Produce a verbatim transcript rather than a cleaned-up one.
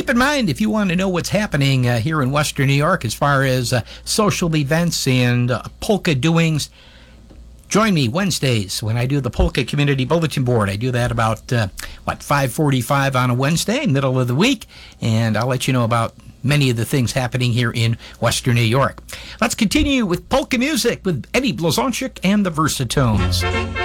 keep in mind, if you want to know what's happening uh, here in Western New York as far as uh, social events and uh, polka doings, join me Wednesdays when I do the Polka Community Bulletin Board. I do that about, uh, what, five forty-five on a Wednesday, middle of the week, and I'll let you know about many of the things happening here in Western New York. Let's continue with polka music with Eddie Blazonczyk and the Versatones.